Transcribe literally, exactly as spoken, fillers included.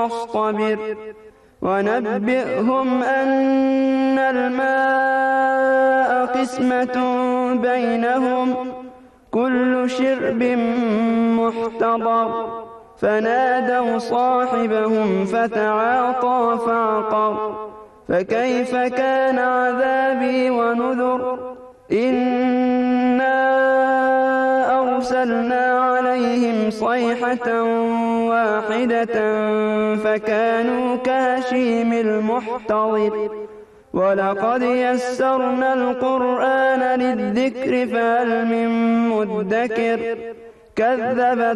واصطبر ونبئهم أن الماء قسمة بينهم كل شرب محتضر فنادوا صاحبهم فتعاطى فعقر فكيف كان عذابي ونذر إنا أرسلنا عليهم صيحة واحدة فكانوا كهشيم المحتضر ولقد يسرنا القرآن للذكر فهل من مدكر كذب